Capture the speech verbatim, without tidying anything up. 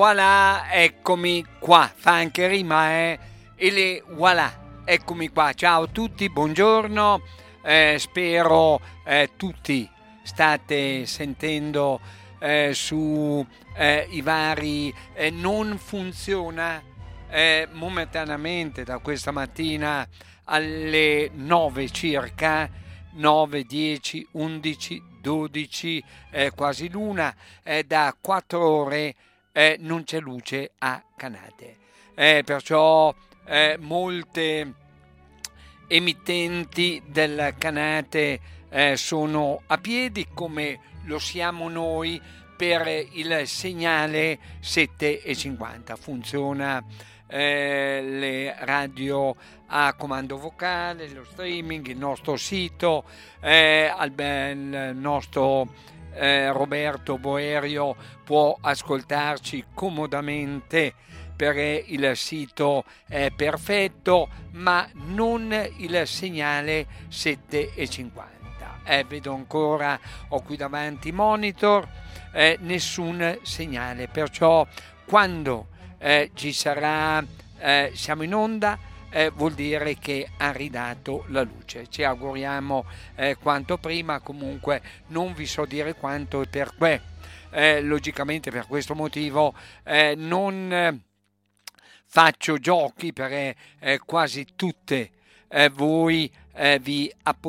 Voilà, eccomi qua, fa anche rima, eh? E le voilà, eccomi qua, ciao a tutti, buongiorno, eh, spero eh, tutti state sentendo eh, su eh, i vari, eh, non funziona eh, momentaneamente da questa mattina alle nove circa, nove, dieci, undici, dodici, eh, quasi l'una, eh, da quattro ore eh, non c'è luce a Canate. Eh, perciò eh, molte emittenti del Canate eh, sono a piedi come lo siamo noi per il segnale sette e cinquanta. Funziona eh, le radio a comando vocale, lo streaming, il nostro sito, eh, al, il nostro eh, Roberto Boerio può ascoltarci comodamente perché il sito è perfetto, ma non il segnale sette e cinquanta. Eh, vedo ancora, ho qui davanti i monitor, eh, nessun segnale, perciò quando eh, ci sarà, eh, siamo in onda, eh, vuol dire che ha ridato la luce. Ci auguriamo eh, quanto prima, comunque non vi so dire quanto e perché. Eh, logicamente per questo motivo eh, non eh, faccio giochi perché eh, quasi tutte eh, voi eh, vi appuntate